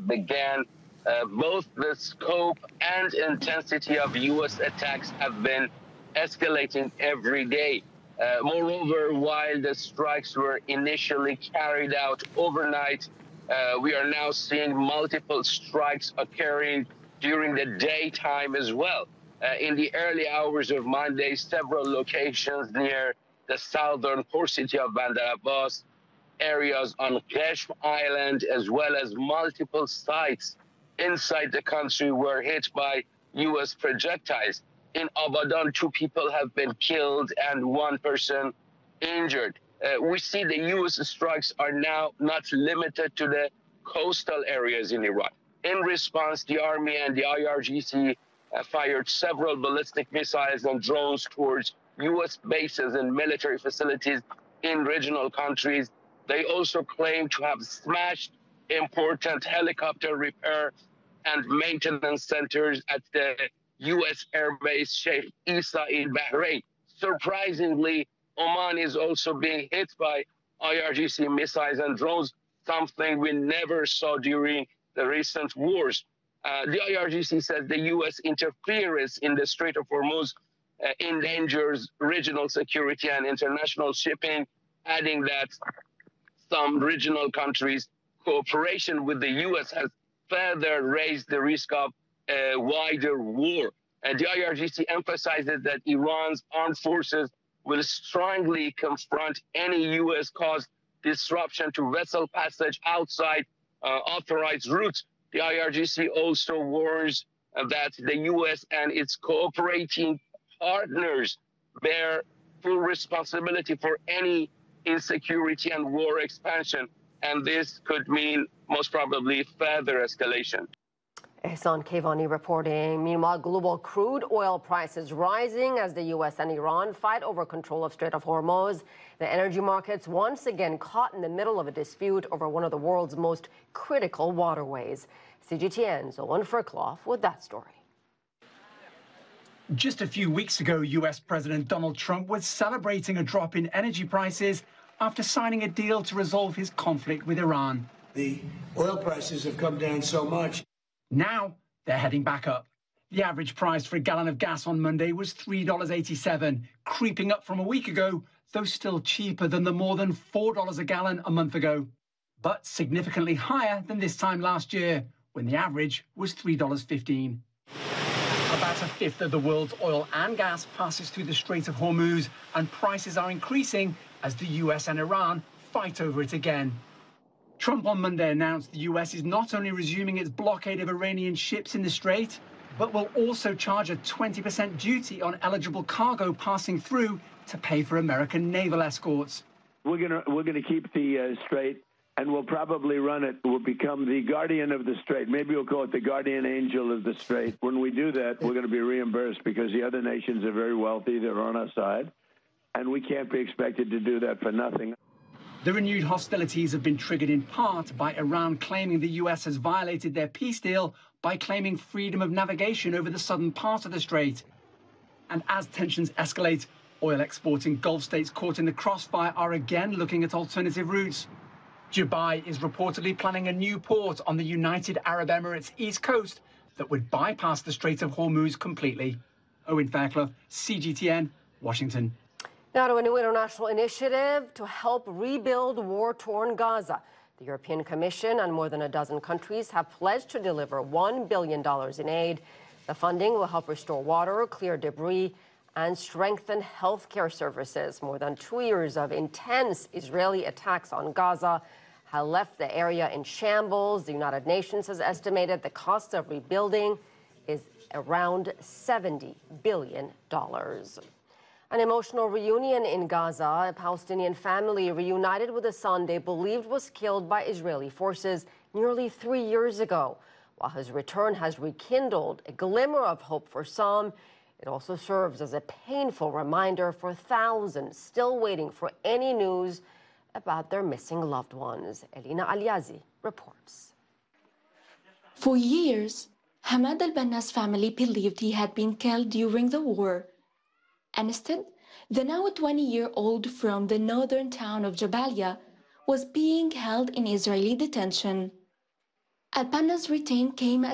began, both the scope and intensity of U.S. attacks have been escalating every day. Moreover, while the strikes were initially carried out overnight, we are now seeing multiple strikes occurring during the daytime as well. In the early hours of Monday, several locations near the southern port city of Bandar Abbas, areas on Qeshm Island, as well as multiple sites inside the country were hit by U.S. projectiles. In Abadan, 2 people have been killed and 1 person injured. We see the U.S. strikes are now not limited to the coastal areas in Iran. In response, the Army and the IRGC fired several ballistic missiles and drones towards U.S. bases and military facilities in regional countries. They also claim to have smashed important helicopter repair and maintenance centers at the U.S. airbase Sheikh Issa in Bahrain. Surprisingly, Oman is also being hit by IRGC missiles and drones, something we never saw during the recent wars. The IRGC says the U.S. interference in the Strait of Hormuz endangers regional security and international shipping, adding that some regional countries' cooperation with the U.S. has further raised the risk of a wider war. And the IRGC emphasizes that Iran's armed forces will strongly confront any U.S.-caused disruption to vessel passage outside authorized routes. The IRGC also warns that the U.S. and its cooperating partners bear full responsibility for any insecurity and war expansion, and this could mean most probably further escalation. Ehsan Kevani reporting. Meanwhile, global crude oil prices rising as the U.S. and Iran fight over control of Strait of Hormuz. The energy markets once again caught in the middle of a dispute over one of the world's most critical waterways. CGTN's Owen Fairclough with that story. Just a few weeks ago, U.S. President Donald Trump was celebrating a drop in energy prices after signing a deal to resolve his conflict with Iran. The oil prices have come down so much. Now they're heading back up. The average price for a gallon of gas on Monday was $3.87, creeping up from a week ago, though still cheaper than the more than $4 a gallon a month ago, but significantly higher than this time last year, when the average was $3.15. About a fifth of the world's oil and gas passes through the Strait of Hormuz, and prices are increasing as the US and Iran fight over it again. Trump on Monday announced the US is not only resuming its blockade of Iranian ships in the strait, but will also charge a 20% duty on eligible cargo passing through to pay for American naval escorts. We're gonna keep the strait, and we'll probably run it. We'll become the guardian of the strait. Maybe we'll call it the guardian angel of the strait. When we do that, we're going to be reimbursed because the other nations are very wealthy. They're on our side, and we can't be expected to do that for nothing. The renewed hostilities have been triggered in part by Iran claiming the US has violated their peace deal by claiming freedom of navigation over the southern part of the strait. And as tensions escalate, oil exporting Gulf states caught in the crossfire are again looking at alternative routes. Dubai is reportedly planning a new port on the United Arab Emirates east coast that would bypass the Strait of Hormuz completely. Owen Fairclough, CGTN, Washington. Now to a new international initiative to help rebuild war-torn Gaza. The European Commission and more than a dozen countries have pledged to deliver $1 billion in aid. The funding will help restore water, clear debris, and strengthen healthcare services. More than 2 years of intense Israeli attacks on Gaza have left the area in shambles. The United Nations has estimated the cost of rebuilding is around $70 billion. An emotional reunion in Gaza. A Palestinian family reunited with a son they believed was killed by Israeli forces nearly 3 years ago. While his return has rekindled a glimmer of hope for some, it also serves as a painful reminder for thousands still waiting for any news about their missing loved ones. Elina Aliazi reports. For years, Hamad al-Banna's family believed he had been killed during the war. And instead, the now 20-year-old from the northern town of Jabalia was being held in Israeli detention. Al-Banna's return came